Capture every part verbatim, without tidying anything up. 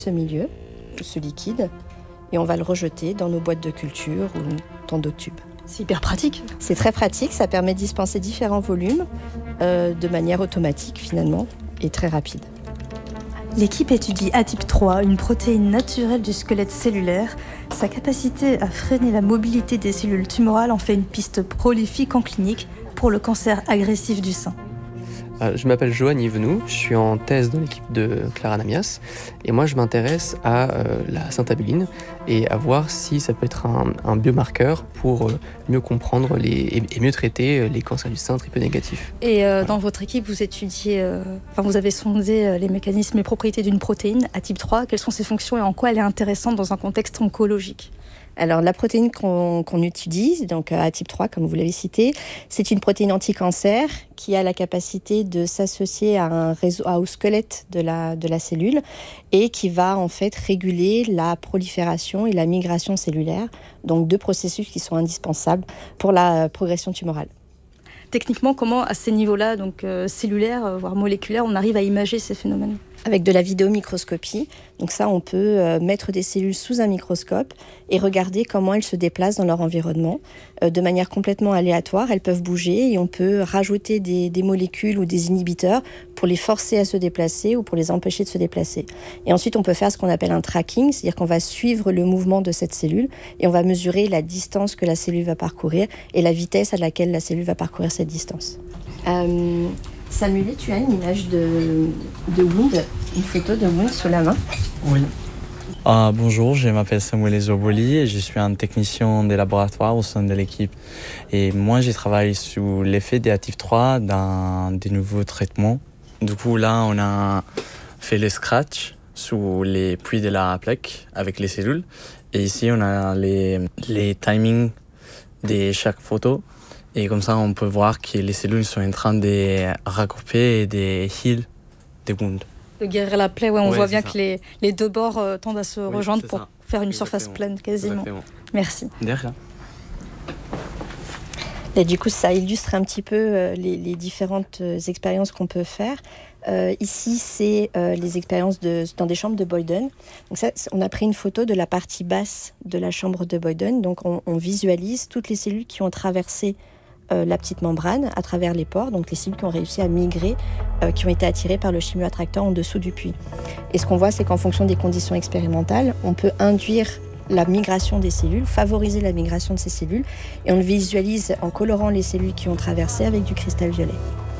ce milieu, ce liquide, et on va le rejeter dans nos boîtes de culture ou dans d'autres tubes. C'est hyper pratique. C'est très pratique, ça permet de dispenser différents volumes euh, de manière automatique finalement et très rapide. L'équipe étudie A type trois, une protéine naturelle du squelette cellulaire. Sa capacité à freiner la mobilité des cellules tumorales en fait une piste prolifique en clinique pour le cancer agressif du sein. Euh, je m'appelle Johan Yvenou, je suis en thèse dans l'équipe de Clara Namias et moi je m'intéresse à euh, la syntabuline et à voir si ça peut être un, un biomarqueur pour euh, mieux comprendre les, et, et mieux traiter les cancers du sein triple négatifs. Et euh, dans votre équipe, vous étudiez, euh, enfin vous avez sondé euh, les mécanismes et propriétés d'une protéine A type trois. Quelles sont ses fonctions et en quoi elle est intéressante dans un contexte oncologique ? Alors la protéine qu'on, qu'on utilise, donc A type trois comme vous l'avez cité, c'est une protéine anti-cancer qui a la capacité de s'associer à un réseau, au squelette de la, de la cellule et qui va en fait réguler la prolifération et la migration cellulaire, donc deux processus qui sont indispensables pour la progression tumorale. Techniquement, comment à ces niveaux-là, donc euh, cellulaires, voire moléculaires, on arrive à imager ces phénomènes ? Avec de la vidéomicroscopie. Donc ça, on peut euh, mettre des cellules sous un microscope et regarder comment elles se déplacent dans leur environnement. Euh, de manière complètement aléatoire, elles peuvent bouger et on peut rajouter des, des molécules ou des inhibiteurs pour les forcer à se déplacer ou pour les empêcher de se déplacer. Et ensuite, on peut faire ce qu'on appelle un tracking, c'est-à-dire qu'on va suivre le mouvement de cette cellule et on va mesurer la distance que la cellule va parcourir et la vitesse à laquelle la cellule va parcourir cette distance. Euh... Samuel, tu as une image de, de Wound, une photo de Wound sous la main. Oui. Ah, bonjour, je m'appelle Samuel Ezoboli et je suis un technicien des laboratoires au sein de l'équipe. Et moi, je travaille sur l'effet des A type trois dans des nouveaux traitements. Du coup, là, on a fait le scratch sur les puits de la plaque avec les cellules. Et ici, on a les, les timings de chaque photo. Et comme ça, on peut voir que les cellules sont en train de regrouper et de heal des wounds. De guérir la plaie, ouais, on ouais, voit bien ça. que les, les deux bords euh, tendent à se oui, rejoindre pour ça. Faire une Exactement. Surface pleine, quasiment. Exactement. Merci. De rien. Et du coup, ça illustre un petit peu euh, les, les différentes euh, expériences qu'on peut faire. Euh, ici, c'est euh, les expériences de, dans des chambres de Boyden. Donc ça, on a pris une photo de la partie basse de la chambre de Boyden. Donc on, on visualise toutes les cellules qui ont traversé Euh, la petite membrane à travers les pores, donc les cellules qui ont réussi à migrer, euh, qui ont été attirées par le chimioattracteur en dessous du puits. Et ce qu'on voit, c'est qu'en fonction des conditions expérimentales, on peut induire la migration des cellules, favoriser la migration de ces cellules, et on le visualise en colorant les cellules qui ont traversé avec du cristal violet.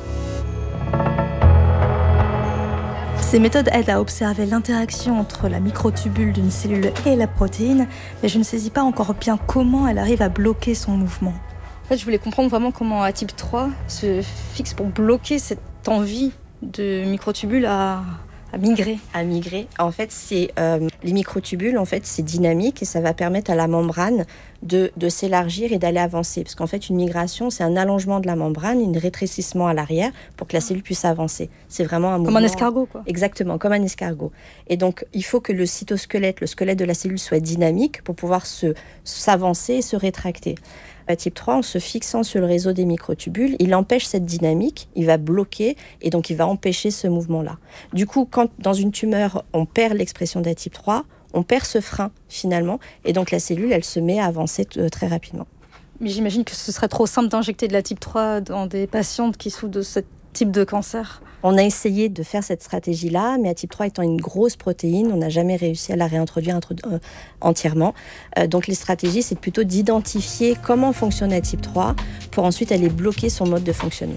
Ces méthodes aident à observer l'interaction entre la microtubule d'une cellule et la protéine, mais je ne saisis pas encore bien comment elle arrive à bloquer son mouvement. En fait, je voulais comprendre vraiment comment A type trois se fixe pour bloquer cette envie de microtubules à, à migrer. À migrer. En fait, c'est euh, les microtubules, en fait, c'est dynamique et ça va permettre à la membrane de, de s'élargir et d'aller avancer. Parce qu'en fait, une migration, c'est un allongement de la membrane, un rétrécissement à l'arrière pour que la cellule puisse avancer. C'est vraiment un mouvement... Comme un escargot, quoi. Exactement, comme un escargot. Et donc, il faut que le cytosquelette, le squelette de la cellule soit dynamique pour pouvoir se, s'avancer et se rétracter. A type trois, en se fixant sur le réseau des microtubules, il empêche cette dynamique, il va bloquer et donc il va empêcher ce mouvement-là. Du coup, quand dans une tumeur, on perd l'expression d'A type trois, on perd ce frein finalement et donc la cellule, elle se met à avancer t- très rapidement. Mais j'imagine que ce serait trop simple d'injecter de la type trois dans des patientes qui souffrent de ce type de cancer. On a essayé de faire cette stratégie-là, mais A type trois étant une grosse protéine, on n'a jamais réussi à la réintroduire euh, entièrement. Euh, donc les stratégies, c'est plutôt d'identifier comment fonctionne A type trois pour ensuite aller bloquer son mode de fonctionnement.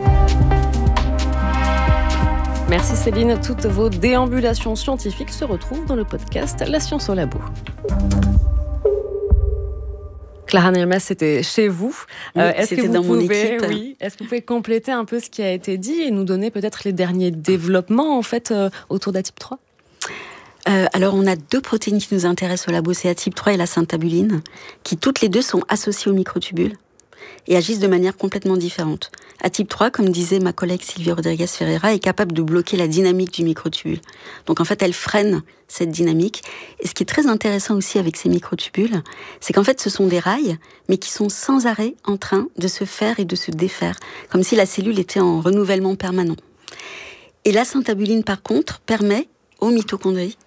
Merci Céline. Toutes vos déambulations scientifiques se retrouvent dans le podcast La Science au Labo. Clara Namias, c'était chez vous. Oui, euh, est-ce c'était que vous dans pouvez, mon équipe. Oui, est-ce que vous pouvez compléter un peu ce qui a été dit et nous donner peut-être les derniers développements en fait euh, autour d'A type trois ? Euh, alors, on a deux protéines qui nous intéressent au labo, c'est A type trois et la syntabuline, qui toutes les deux sont associées aux microtubules et agissent de manière complètement différente. A type trois, comme disait ma collègue Sylvie Rodriguez Ferreira, est capable de bloquer la dynamique du microtubule. Donc en fait, elle freine cette dynamique. Et ce qui est très intéressant aussi avec ces microtubules, c'est qu'en fait, ce sont des rails, mais qui sont sans arrêt en train de se faire et de se défaire, comme si la cellule était en renouvellement permanent. Et la syntabuline, par contre, permet aux mitochondries